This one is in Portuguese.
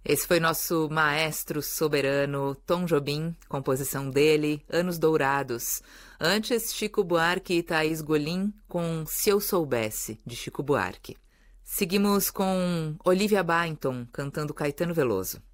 Esse foi nosso maestro soberano, Tom Jobim, composição dele, Anos Dourados. Antes, Chico Buarque e Thaís Golim com Se Eu Soubesse, de Chico Buarque. Seguimos com Olivia Byington, cantando Caetano Veloso.